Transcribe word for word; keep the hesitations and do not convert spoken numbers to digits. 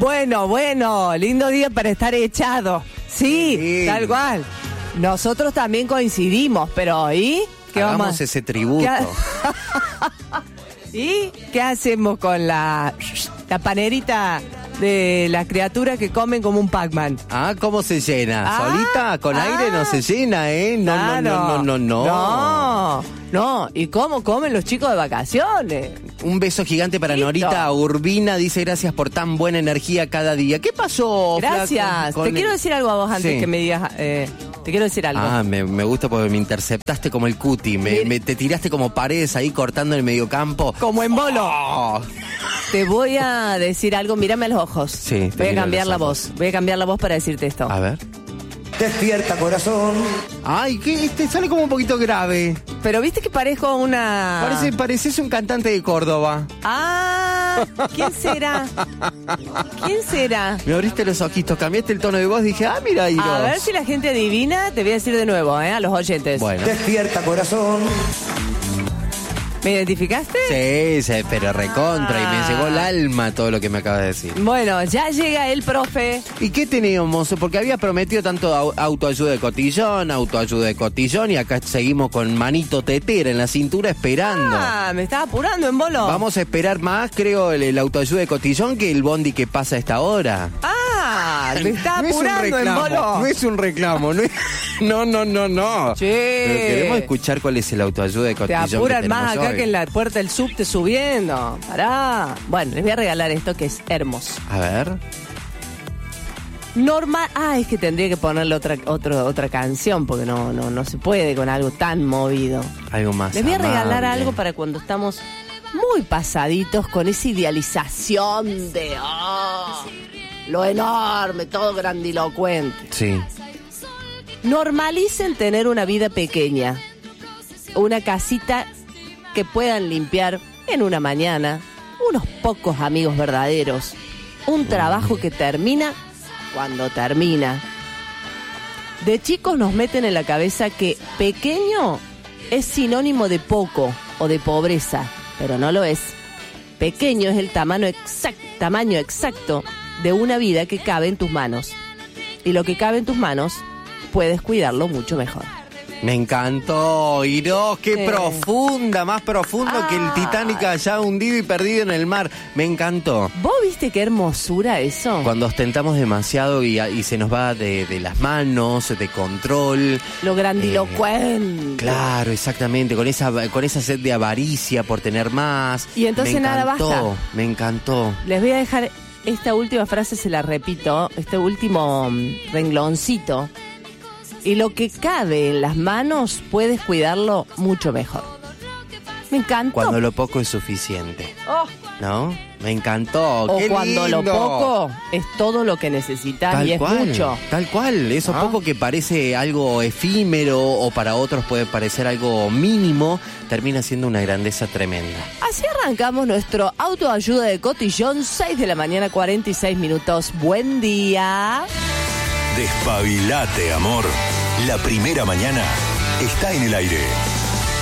Bueno, bueno, lindo día para estar echado. Sí, sí, tal cual. Nosotros también coincidimos, pero ¿y? ¿Qué Hagamos vamos a... ese tributo. ¿Qué... ¿Y qué hacemos con la, la panerita de las criaturas que comen como un Pac-Man? Ah, ¿cómo se llena? Ah, ¿Solita? Con ah, aire no se llena, ¿eh? No, claro. no, no, no, no, no. No, no. ¿Y cómo comen los chicos de vacaciones? Un beso gigante para Listo. Norita Urbina. Dice, gracias por tan buena energía cada día. ¿Qué pasó, Gracias. Flaco, con Te el... quiero decir algo a vos antes sí. que me digas... Eh, te quiero decir algo. Ah, me, me gusta porque me interceptaste como el cuti. Me, me, te tiraste como Paredes ahí cortando el mediocampo. Como en bolo. Oh. Te voy a decir algo, mírame a los ojos. Sí, voy a cambiar la voz. Voy a cambiar la voz para decirte esto. A ver. Despierta, corazón. Ay, que este sale como un poquito grave. Pero viste que parezco una... Parece, pareces un cantante de Córdoba. Ah, ¿quién será? ¿Quién será? Me abriste los ojitos, cambiaste el tono de voz, dije, ah, mira, Iros. A ver si la gente adivina, te voy a decir de nuevo, ¿eh? A los oyentes. Bueno. Despierta, corazón. ¿Me identificaste? Sí, sí, pero recontra, ah. y me llegó el alma todo lo que me acabas de decir. Bueno, ya llega el profe. ¿Y qué teníamos? Porque había prometido tanto autoayuda de cotillón, autoayuda de cotillón, y acá seguimos con manito tetera en la cintura esperando. Ah, me estaba apurando en bolo. Vamos a esperar más, creo, el, el autoayuda de cotillón que el bondi que pasa a esta hora. Ah, me estaba no apurando es un reclamo, en bolo. No es un reclamo, no, es, no, no, no, no. Sí. Pero queremos escuchar cuál es el autoayuda de cotillón. Te apuran que más acá hoy. que en la puerta del subte subiendo. Pará. Bueno, les voy a regalar esto que es hermoso. A ver. Normal. Ah, es que tendría que ponerle otra, otra, otra canción porque no, no, no se puede con algo tan movido. Algo más. Les voy a amable. regalar algo para cuando estamos muy pasaditos con esa idealización de oh, lo enorme, todo grandilocuente. Sí. Normalicen tener una vida pequeña, una casita que puedan limpiar en una mañana, unos pocos amigos verdaderos, un trabajo que termina cuando termina. De chicos nos meten en la cabeza que pequeño es sinónimo de poco o de pobreza, pero no lo es. Pequeño es el tamaño exacto, tamaño exacto de una vida que cabe en tus manos. Y lo que cabe en tus manos, puedes cuidarlo mucho mejor. Me encantó, Iros, qué Sí. profunda, más profundo Ah. que el Titanic allá hundido y perdido en el mar. Me encantó. ¿Vos viste qué hermosura eso? Cuando ostentamos demasiado y, y se nos va de, de las manos, de control. Lo grandilocuente. Eh, claro, exactamente, con esa, con esa sed de avaricia por tener más. Y entonces me nada encantó, basta. Me encantó. Les voy a dejar esta última frase, se la repito, este último mm, rengloncito. Y lo que cabe en las manos, puedes cuidarlo mucho mejor. Me encantó. Cuando lo poco es suficiente, Oh. ¿no? Me encantó. O ¡Qué cuando lo lindo! poco es todo lo que necesitas Tal y es cual, mucho. tal cual, eso ¿Ah? poco que parece algo efímero o para otros puede parecer algo mínimo, termina siendo una grandeza tremenda. Así arrancamos nuestro autoayuda de cotillón, seis de la mañana, cuarenta y seis minutos. Buen día. Despabilate, amor. La primera mañana está en el aire.